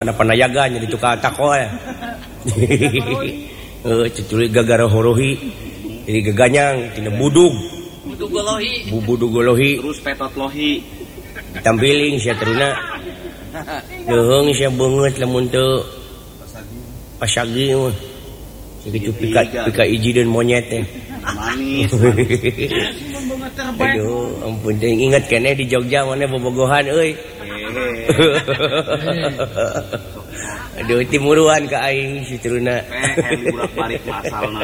Ada panayaganya di tukang tako ya. Ceculi gagara horohi. Jadi gaganyang tina budug. Budug golohi. Terus petot lohi. Tampiling sia teruna. Deheung sia beungeut lamun teu pasagi mah. Segitu pika ijieun monyet teh. Manis. Aduh, ampun teh inget keneh di Jogja mana bobogohan euy. Aduh timuruan ka aing si Truna. Burak-balik masalna.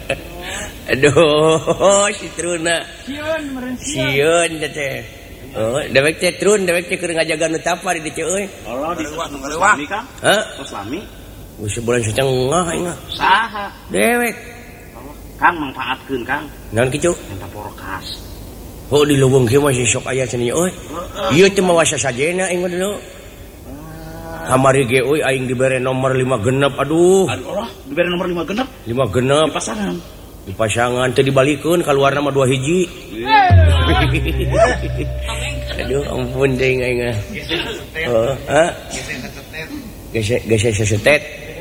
Aduh si Truna. Sieun teh. Oh, dewek teh Trun, dewek teh keur ngajaga nu tapar di dieu euy. Allah di Islami Kang? Hah? Islami? Geus sebulan setengah aing mah. Saha? Dewek. Kang manfaatkeun Kang. Naon kitu? Eta porokas. Oh di leuweung kieu mah sok aya cenah euy. Ieu teh mah wasa sajena aing mah dulu. Kamari ge euy aing dibere nomor 5 genep. Aduh. Allah, dibere nomor 5 genep. 5 genep. Pasangan. Dipasangan teh dibalikeun kaluarna mah 2 hiji. Aduh ampun teh aing mah. Oh, ha? Gesek sesetet.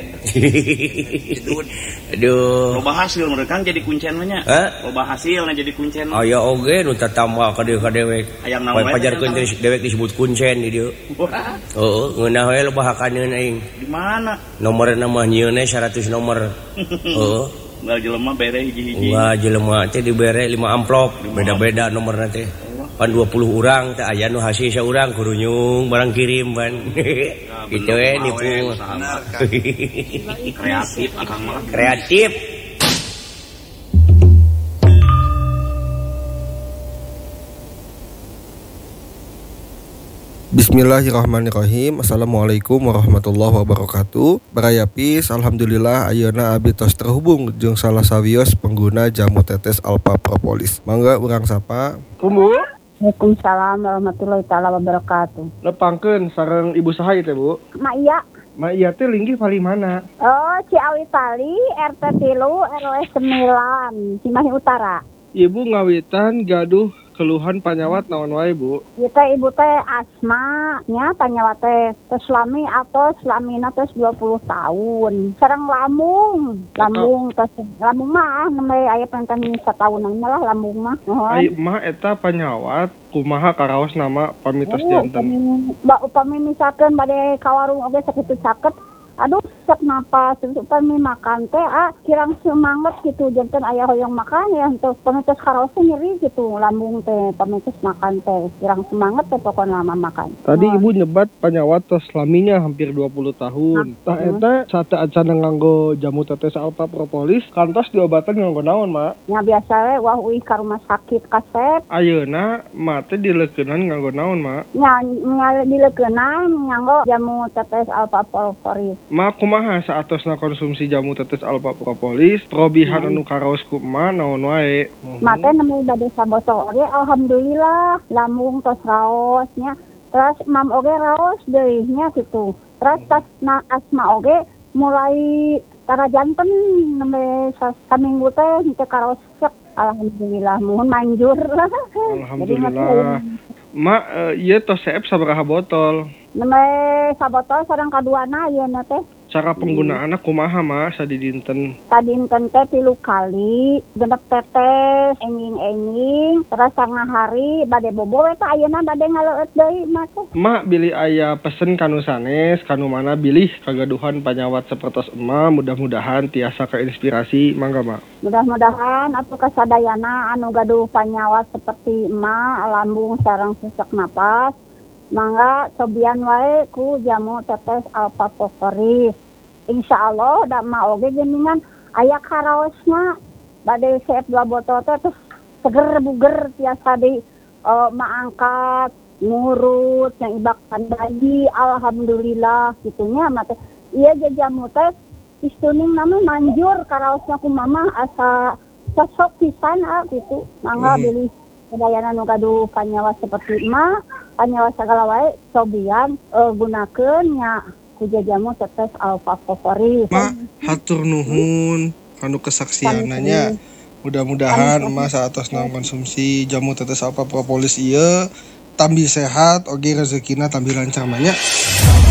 Aduh. Loba hasil mereka jadi kuncen nya. Loba hasilna jadi kuncen. Aya oge nu tatamba ka dieu ka dewek. Hayang naon wae pajarkeun teh dewek disebut kuncen di dieu. Heeh, ngeunah we loba hakaneun aing. Di mana? Nomorna mah nyieun 100 nomor. Heeh. Unggal jelema bere hiji-hiji. Unggal jelema teh dibere 5 amplop, beda-beda nomorna teh. Pan 20 urang teh aya nu hasil saurang kudu nyung barang kirim ban. Kitu we nipu. Kreatif akang mah. Kreatif. Bismillahirrahmanirrahim. Assalamualaikum warahmatullahi wabarakatuh. Barayapis, alhamdulillah ayeuna abdi tos terhubung jeung salah sawios pengguna jamu tetes Alpha Propolis. Mangga urang sapa. Bu. Waalaikumsalam warahmatullahi taala wabarakatuh. Lepangkeun sareng ibu saha teh, Bu? Mak iya. Mak iya teh linggih pali mana? Oh, Ciawi Tali, RT 3, RW 9, Cimahi Utara. Ibu ngawitan gaduh keluhan panyawat naon wae, Bu? Ieu teh ibu teh asma nya panyawat teh Selami atau Selamina teh 20 tahun. Sareng lambung teh lambung mah nembe aya pentan satahunan lah lambung mah. Ai mah eta panyawat kumaha karaos nama pamitos janten. Upami misalkeun bade ka warung oge sakitu caket. Aduh, sek napas, upami makan teh kirang semangat gitu, janten aya hoyong makan ya untuk pamitos karaos nyeri gitu, lambung teh pamitos makan teh kirang semangat teh pokokna lama makan. Tadi ibu nyebat panyawat tos laminya hampir 20 tahun. Tah eta sate acan nganggo jamu tetes Alpha Propolis, kantos diobatan nganggo naon, Mak? Ya biasa we wah uih ka rumah sakit kasep. Ayeuna mah teh dileukeunnan nganggo naon, Mak? Nya dileukeunnan nganggo jamu tetes Alpha Propolis. Ma kumaha saatosna konsumsi jamu tetes Alpha Propolis, probihan anu karaos kumaha naon wae. Mate nemu bade sabotol oge alhamdulillah lambung tos raos nya. Terus mam oge raos deui nya kitu. Terus tas asma oge mulai tara janten nembe saminggu teh henteu karaos sek. Alhamdulillah mohon manjur. Alhamdulillah. Ma ieu tos seep sabaraha botol? Nembe sabotol sareng kaduana ieu na teh. Cara penggunaanna kumaha, Ma, sadidinten? Sadinten teh 3 kali, genep tetes, enging-enging, terus sanga hari bade bobo we teh ayeuna bade ngaleueut deui mah teh. Ma, bilih aya pesen kanu sanes, kanu mana bilih kagaduhan panyawat sapertos emma, mudah-mudahan tiasa keinspirasi, mangga, Ma. Mudah-mudahan atuh kasadayana anu gaduh panyawat seperti emma, lambung sareng sesak napas. Mangga cobian wae ku jamu tetes Alpha Propolis. Insyaallah da mah oge geuningan aya karaosna bade seep 2 botol teh terus seger buger tiasa di maangkat ngurut yang ibak pandagi alhamdulillah kitunya mah teh ieu jamu teh istuning nami manjur karaosna ku mamah asa cocok pisan gitu. Mangga bilih sadayana nu gaduh panyawat seperti emma panyawa segala wae cobian gunakeun nya ku jamu tetes Alpha Propolis. Ma, hatur nuhun kanu kesaksiananya. Mudah-mudahan emas saatosna konsumsi jamu tetes Alpha Propolis ieu tambi sehat oge rezekina tambi lancar mah nya.